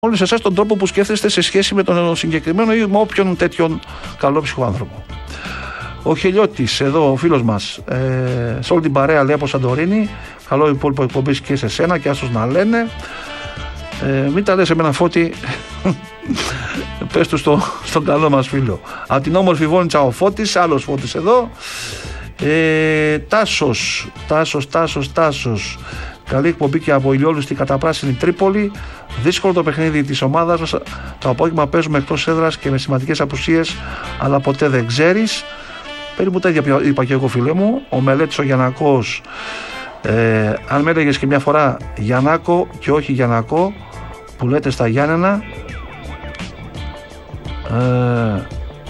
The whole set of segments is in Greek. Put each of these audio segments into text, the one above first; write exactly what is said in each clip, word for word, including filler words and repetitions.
όλους εσάς τον τρόπο που σκέφτεστε σε σχέση με τον συγκεκριμένο ή με όποιον τέτοιον καλόψυχο άνθρωπο. Ο Χελιώτης, εδώ ο φίλος μας, ε, σε όλη την παρέα λέει από Σαντορίνη, καλό υπόλοιπο εκπομπής και σε σένα και άστος να λένε. Ε, μην τα λες σε μένα Φώτη, πες του στο, στον καλό μας φίλο. Από την όμορφη Βόνιτσα ο Φώτης, άλλος Φώτης εδώ. Ε, Τάσος, Τάσος, Τάσος, Τάσος. Καλή εκπομπή και από ηλιόλουστη καταπράσινη Τρίπολη. Δύσκολο το παιχνίδι της ομάδας μας. Το απόγευμα παίζουμε εκτός έδρας και με σημαντικές απουσίες, αλλά ποτέ δεν ξέρεις. Περίπου τα ίδια είπα και εγώ, φίλε μου. Ο Μελέτης ο Γιαννακός. Ε, αν με έλεγες και μια φορά Γιαννάκο και όχι Γιαννακό, που λέτε στα Γιάννενα. Ε,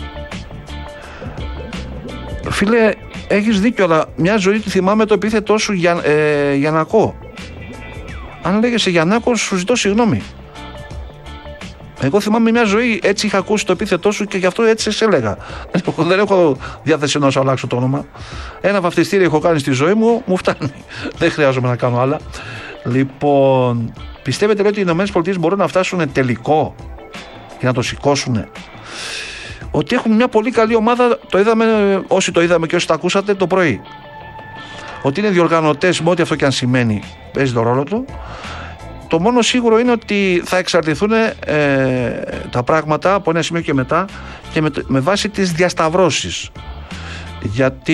φίλε, έχεις δίκιο, αλλά μια ζωή τη θυμάμαι το επίθετό σου για, ε, Γιαννακό. Αν λέγεσαι Γιαννάκο, σου ζητώ συγγνώμη. Εγώ θυμάμαι μια ζωή, έτσι είχα ακούσει το επίθετό σου και γι' αυτό έτσι σε έλεγα. Δεν έχω διάθεση να σου αλλάξω το όνομα. Ένα βαφτιστήρι έχω κάνει στη ζωή μου, μου φτάνει. Δεν χρειάζομαι να κάνω άλλα. Λοιπόν, πιστεύετε λέει, ότι οι ΗΠΑ μπορούν να φτάσουν τελικό και να το σηκώσουν? Ότι έχουν μια πολύ καλή ομάδα, το είδαμε, όσοι το είδαμε και όσοι το ακούσατε το πρωί. Ότι είναι διοργανωτές με ό,τι αυτό και αν σημαίνει, παίζει τον ρόλο του. Το μόνο σίγουρο είναι ότι θα εξαρτηθούν ε, τα πράγματα από ένα σημείο και μετά και με, με βάση τις διασταυρώσεις. Γιατί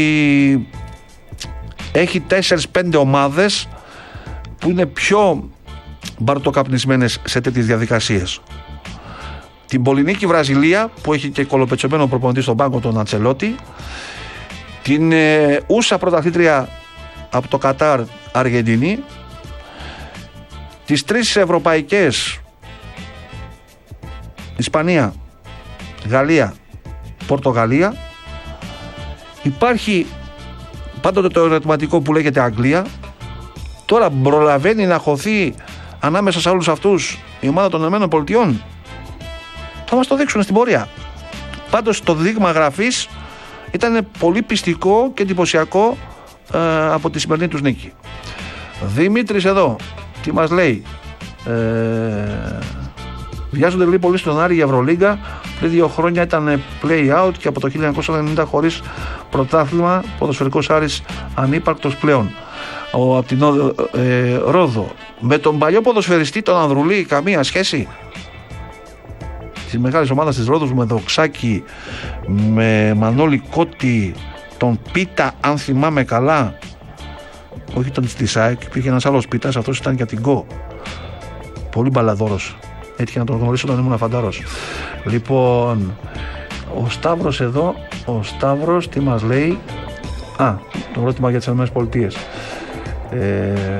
έχει τέσσερις πέντε ομάδες που είναι πιο μπαρτοκαπνισμένες σε τέτοιες διαδικασίες. Την Πολυνίκη Βραζιλία που έχει και κολοπετσωμένο προπονητή στον πάγκο τον Αντσελότη. Την ε, ούσα πρωταθλήτρια από το Κατάρ Αργεντινή. Τις τρεις ευρωπαϊκές, Ισπανία, Γαλλία, Πορτογαλία. Υπάρχει πάντοτε το ερωτηματικό που λέγεται Αγγλία. Τώρα προλαβαίνει να χωθεί ανάμεσα σε όλους αυτούς η ομάδα των ΗΠΑ? Θα μας το δείξουν στην πορεία. Πάντως το δείγμα γραφής ήταν πολύ πιστικό και εντυπωσιακό ε, από τη σημερινή τους νίκη. Δημήτρης εδώ, τι μας λέει? Ε, βιάζονται λίγο πολύ στον Άρη η Ευρωλίγκα. Πριν δύο χρόνια ήταν play out και από το χίλια εννιακόσια ενενήντα χωρίς πρωτάθλημα, ποδοσφαιρικός Άρης ανύπαρκτος πλέον. Ο, από την ε, Ρόδο. Με τον παλιό ποδοσφαιριστή τον Ανδρουλή καμία σχέση? Της μεγάλης ομάδας της Ρόδος, με Δοξάκη, με Μανώλη Κώτη, τον Πίτα αν θυμάμαι καλά. Όχι, ήταν στη ΣΑΕΚ, υπήρχε ένας άλλος Πίτας, αυτός ήταν για την ΚΟ. Πολύ μπαλαδόρος. Έτυχε να τον γνωρίσω όταν ήμουν φαντάρος. Λοιπόν, ο Σταύρος εδώ, ο Σταύρος τι μας λέει? Α, το ερώτημα για τις ΗΠΑ. Ε,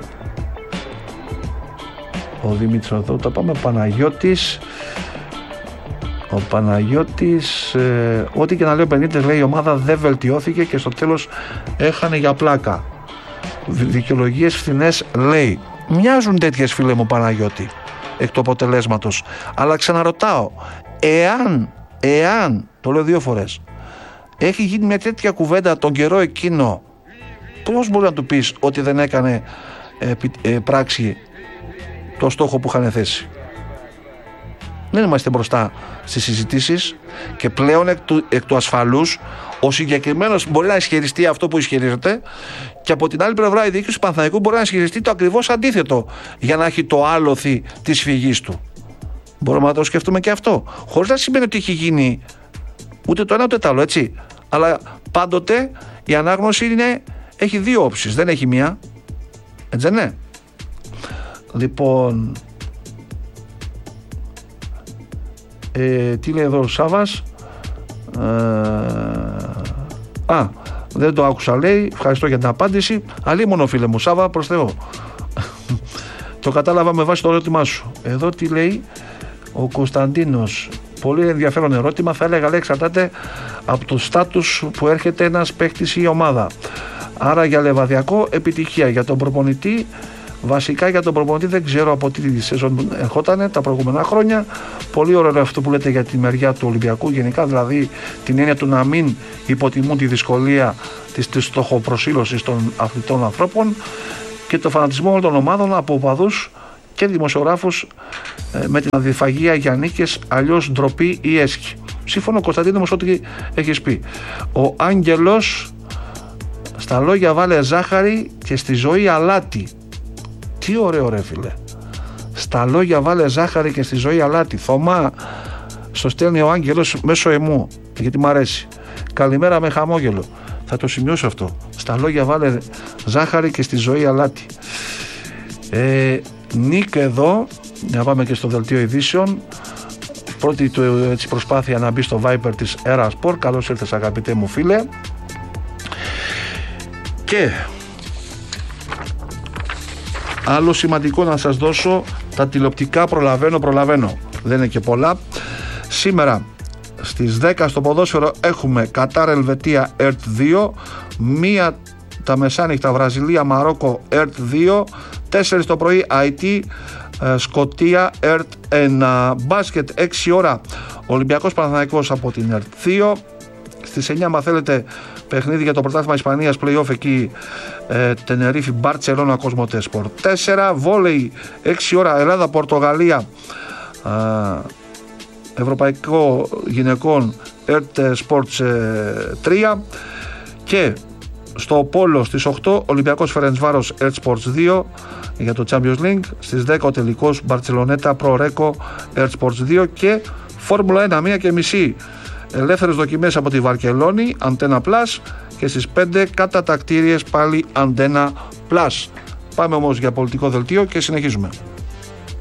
ο Δημήτρης εδώ, τα πάμε. Παναγιώτης. Ο Παναγιώτης, ε, ό,τι και να λέει ο Πενίτες, λέει η ομάδα δεν βελτιώθηκε και στο τέλος έχανε για πλάκα. Δικαιολογίες φθηνές λέει. Μοιάζουν τέτοιες, φίλε μου Παναγιώτη, εκ του αποτελέσματος. Αλλά ξαναρωτάω, εάν, εάν, το λέω δύο φορές, έχει γίνει μια τέτοια κουβέντα τον καιρό εκείνο, πώς μπορεί να του πεις ότι δεν έκανε ε, ε, πράξη το στόχο που είχαν θέσει? Δεν είμαστε μπροστά στις συζητήσεις και πλέον εκ του, εκ του ασφαλούς ο συγκεκριμένος μπορεί να ισχυριστεί αυτό που ισχυρίζεται και από την άλλη πλευρά η διοίκηση του Παναθηναϊκού μπορεί να ισχυριστεί το ακριβώς αντίθετο για να έχει το άλοθη της φυγής του. Μπορούμε να το σκεφτούμε και αυτό, χωρίς να σημαίνει ότι έχει γίνει ούτε το ένα ούτε το άλλο, έτσι. Αλλά πάντοτε η ανάγνωση είναι, έχει δύο όψεις, δεν έχει μία. Έτσι δεν είναι? Λοιπόν, ε, τι λέει εδώ ο Σάβας? Ε, α, δεν το άκουσα λέει. Ευχαριστώ για την απάντηση. Αλίμονο φίλε μου Σάβα, προς Θεό. Το κατάλαβα με βάση το ερώτημά σου. Εδώ τι λέει ο Κωνσταντίνος? Πολύ ενδιαφέρον ερώτημα. Θα έλεγα λέει εξαρτάται από το στάτους που έρχεται ένας παίκτης ή ομάδα. Άρα για Λεβαδιακό επιτυχία. Για τον προπονητή, βασικά για τον προπονητή δεν ξέρω από τι σεζόν ερχόταν τα προηγούμενα χρόνια. Πολύ ωραίο αυτό που λέτε για τη μεριά του Ολυμπιακού γενικά, δηλαδή την έννοια του να μην υποτιμούν τη δυσκολία της, της στοχοπροσήλωσης των αθλητών ανθρώπων και το φανατισμό όλων των ομάδων από οπαδούς και δημοσιογράφους ε, με την αδιφαγία για νίκες, αλλιώς ντροπή ή έσχη. Σύμφωνο Κωνσταντίνο όμως ό,τι έχεις πει. Ο Άγγελος, στα λόγια βάλε ζάχαρη και στη ζωή αλάτι. Τι ωραίο ρε φίλε. Στα λόγια βάλε ζάχαρη και στη ζωή αλάτι. Θωμά, στο στέλνει ο Άγγελος μέσω εμού, γιατί μ' αρέσει. Καλημέρα με χαμόγελο. Θα το σημειώσω αυτό. Στα λόγια βάλε ζάχαρη και στη ζωή αλάτι. Ε, Νίκ εδώ, να πάμε και στο δελτίο ειδήσεων. Πρώτη του έτσι, προσπάθεια να μπει στο Viper της Era Sport. Καλώς ήρθες αγαπητέ μου φίλε. Και άλλο σημαντικό να σας δώσω, τα τηλεοπτικά προλαβαίνω, προλαβαίνω. Δεν είναι και πολλά. Σήμερα στις δέκα στο ποδόσφαιρο έχουμε Κατάρ Ελβετία ΕΡΤ δύο, μία τα μεσάνυχτα Βραζιλία Μαρόκο ΕΡΤ δύο, τέσσερις το πρωί άι τι Σκωτία ΕΡΤ ένα, μπάσκετ έξι ώρα Ολυμπιακός Παναθηναϊκός από την ΕΡΤ δύο, στις εννιά μα θέλετε παιχνίδι για το πρωτάθλημα Ισπανίας play-off εκεί ε, Τενερίφη Μπαρτσελώνα Κοσμοτέ Σπορ τέσσερα, βόλεϊ έξι ώρα Ελλάδα Πορτογαλία ε, Ευρωπαϊκό Γυναικών ΕΡΤ Sports τρία και στο Πόλο στις οκτώ Ολυμπιακός Φερεντσβάρος ΕΡΤ Sports δύο για το Champions League, στις δέκα ο τελικός Μπαρτσελονέτα Προρέκο ΕΡΤ Sports δύο και Φόρμουλα ένα μία και μισή ελεύθερες δοκιμές από τη Βαρκελόνη Αντένα Plus και στις πέντε κατατακτήριες πάλι Αντένα Plus. Πάμε όμως για πολιτικό δελτίο και συνεχίζουμε.